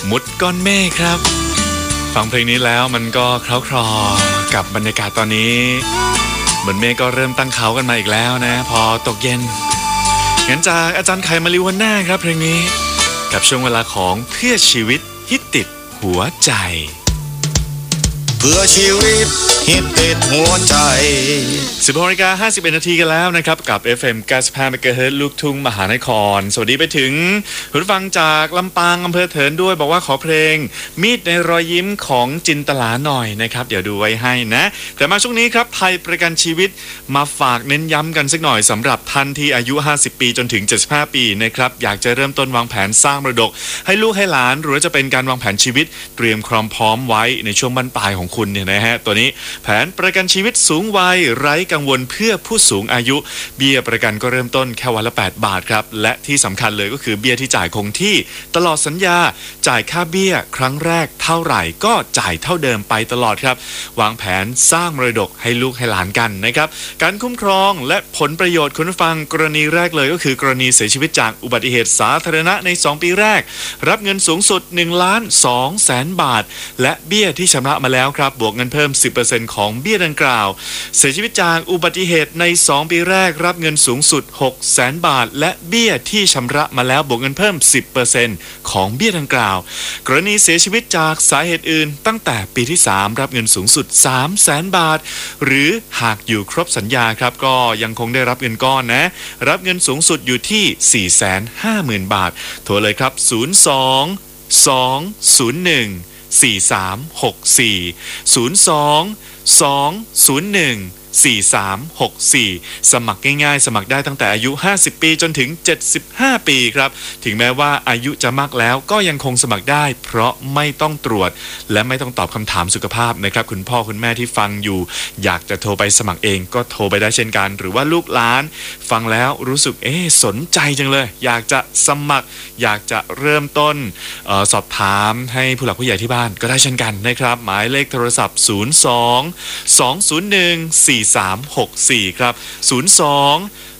มุดก้อนเมฆครับฟังเพลงนี้แล้วมันก็เคล้าคลอกับบรรยากาศตอนนี้เหมือนเมฆก็เริ่มตั้งเขากันมาอีกแล้วนะพอตกเย็นงั้นจากอาจารย์ไข่มาริวันน่าครับเพลงนี้กับช่วงเวลาของเพื่อชีวิตฮิตติดหัวใจเพื่อชีวิตฮิตติดหัวใจ 16:51 นาทีกันแล้วนะครับกับ FM 95 MHz ลูกทุ่งมหานครสวัสดีไปถึงผู้ฟังจากลำปางอำเภอเถินด้วยบอกว่าขอเพลงมีดในรอยยิ้มของจินตลาหน่อยนะครับเดี๋ยวดูไว้ให้นะแต่มาช่วงนี้ครับไทยประกันชีวิตมาฝากเน้นย้ำกันสักหน่อยสำหรับท่านที่อายุ50ปีจนถึง75ปีนะครับอยากจะเริ่มต้นวางแผนสร้างมรดกให้ลูกให้หลานหรือจะเป็นการวางแผนชีวิตเตรียมความพร้อมไว้ในช่วงบั้นปลายของคุณเนี่ยนะฮะตัวนี้แผนประกันชีวิตสูงวัยไร้กังวลเพื่อผู้สูงอายุเบี้ยประกันก็เริ่มต้นแค่วันละ8 บาทครับและที่สำคัญเลยก็คือเบี้ยที่จ่ายคงที่ตลอดสัญญาจ่ายค่าเบี้ยครั้งแรกเท่าไหร่ก็จ่ายเท่าเดิมไปตลอดครับวางแผนสร้างมรดกให้ลูกให้หลานกันนะครับการคุ้มครองและผลประโยชน์คุณผู้ฟังกรณีแรกเลยก็คือกรณีเสียชีวิตจากอุบัติเหตุสาธารณะใน2 ปีแรกรับเงินสูงสุด1,200,000 บาทและเบี้ยที่ชำระมาแล้วครับบวกเงินเพิ่ม 10% ของเบี้ยดังกล่าวเสียชีวิตจากอุบัติเหตุใน2 ปีแรกรับเงินสูงสุด600,000 บาทและเบี้ยที่ชำระมาแล้วบวกเงินเพิ่ม 10% ของเบี้ยดังกล่าวกรณีเสียชีวิตจากสาเหตุอื่นตั้งแต่ปีที่3รับเงินสูงสุด 300,000 บาทหรือหากอยู่ครบสัญญาครับก็ยังคงได้รับเงินก้อนนะรับเงินสูงสุดอยู่ที่ 450,000 บาทโทรเลยครับ02 201 4364 02 201 4364สมัครง่ายๆสมัครได้ตั้งแต่อายุ50ปีจนถึง75ปีครับถึงแม้ว่าอายุจะมากแล้วก็ยังคงสมัครได้เพราะไม่ต้องตรวจและไม่ต้องตอบคำถามสุขภาพนะครับคุณพ่อคุณแม่ที่ฟังอยู่อยากจะโทรไปสมัครเองก็โทรไปได้เช่นกันหรือว่าลูกหลานฟังแล้วรู้สึกสนใจจังเลยอยากจะสมัครอยากจะเริ่มต้นสอบถามให้ผู้หลักผู้ใหญ่ที่บ้านก็ได้เช่นกันนะครับหมายเลขโทรศัพท์02 201 4364ครับ02